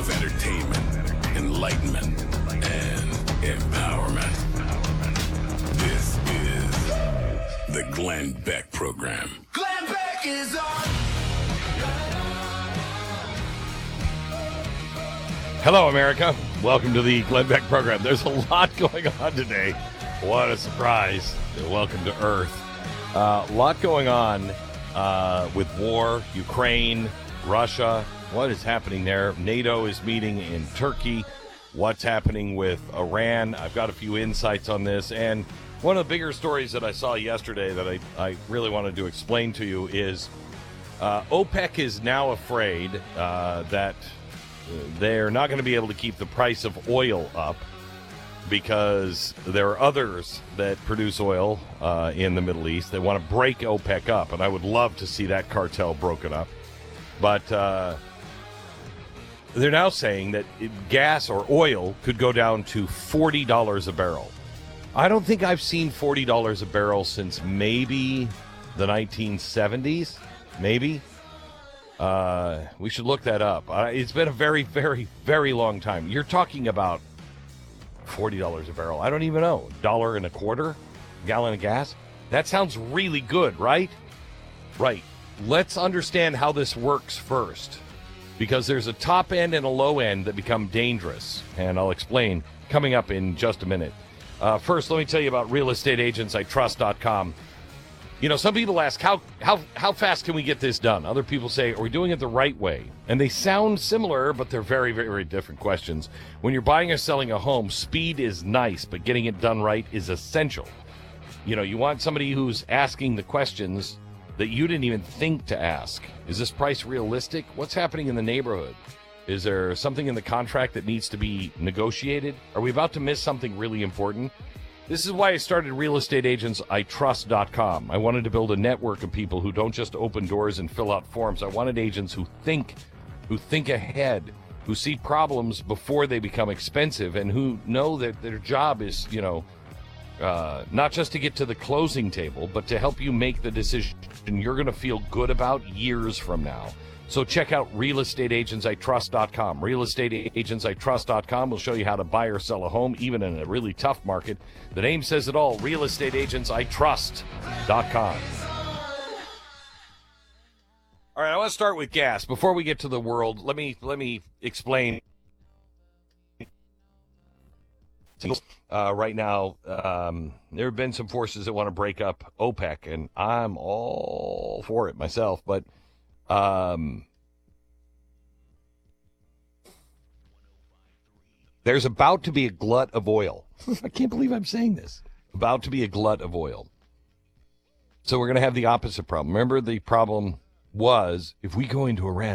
of entertainment, enlightenment, and empowerment. This is the Glenn Beck Program. Glenn Beck is on. Hello, America. Welcome to the Glenn Beck Program. There's a lot going on today. What a surprise. Welcome to Earth. A lot going on with war, Ukraine, Russia. What is happening there? NATO is meeting in Turkey. What's happening with Iran? I've got a few insights on this. And one of the bigger stories that I saw yesterday that I really wanted to explain to you is OPEC is now afraid that they're not going to be able to keep the price of oil up because there are others that produce oil in the Middle East. They want to break OPEC up, and I would love to see that cartel broken up. But they're now saying that gas or oil could go down to $40 a barrel. I don't think I've seen $40 a barrel since maybe the 1970s, maybe. We should look that up. It's been a very, very, very long time. You're talking about $40 a barrel. I don't even know. $1.25 a gallon of gas? That sounds really good, right? Right. Let's understand how this works first, because there's a top end and a low end that become dangerous, and I'll explain coming up in just a minute. First, let me tell you about realestateagentsitrust.com. You know, some people ask, how fast can we get this done? Other people say, are we doing it the right way? And they sound similar, but they're very, very, very different questions. When you're buying or selling a home, speed is nice, but getting it done right is essential. You know, you want somebody who's asking the questions that you didn't even think to ask. Is this price realistic? What's happening in the neighborhood? Is there something in the contract that needs to be negotiated? Are we about to miss something really important? This is why I started realestateagentsitrust.com. I wanted to build a network of people who don't just open doors and fill out forms. I wanted agents who think ahead, who see problems before they become expensive, and who know that their job is, not just to get to the closing table, but to help you make the decision you're going to feel good about years from now. So check out realestateagentsitrust.com. Realestateagentsitrust.com will show you how to buy or sell a home, even in a really tough market. The name says it all, realestateagentsitrust.com. All right, I want to start with gas. Before we get to the world, let me explain. Right now, there have been some forces that want to break up OPEC, and I'm all for it myself, but there's about to be a glut of oil. I can't believe I'm saying this. About to be a glut of oil. So we're going to have the opposite problem. Remember, the problem was if we go into Iran,